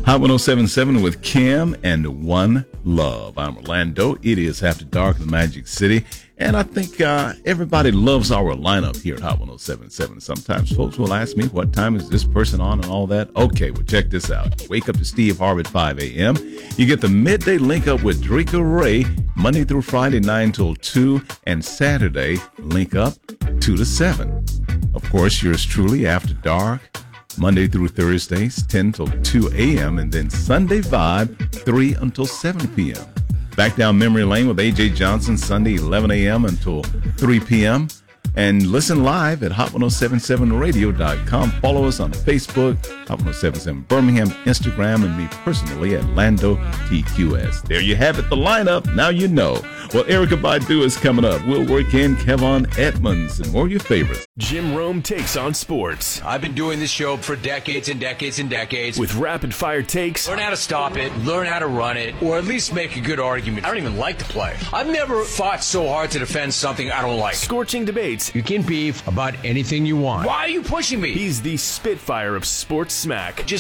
Hot 107.7 with Kim and One Love. I'm Orlando. It is after dark in the Magic City. And I think everybody loves our lineup here at Hot 107.7. Sometimes folks will ask me, what time is this person on and all that? Okay, well, check this out. Wake up to Steve Harvey at 5 a.m. You get the midday link up with Drika Ray, Monday through Friday, 9 till 2, and Saturday, link up 2 to 7. Of course, yours truly after dark, Monday through Thursdays, 10 till 2 a.m., and then Sunday Vibe, 3 until 7 p.m. Back down memory lane with A.J. Johnson, Sunday, 11 a.m. until 3 p.m. And listen live at hot1077radio.com. Follow us on Facebook, Hot 1077 Birmingham, Instagram, and me personally at Lando TQS. There you have it, the lineup. Now you know. Well, Erykah Badu is coming up. We'll work in Kevon Edmonds and more of your favorites. Jim Rome takes on sports. I've been doing this show for decades and decades and decades. With rapid-fire takes. Learn how to stop it, learn how to run it, or at least make a good argument. I don't even like to play. I've never fought so hard to defend something I don't like. Scorching debates. You can beef about anything you want. Why are you pushing me? He's the Spitfire of sports smack. Just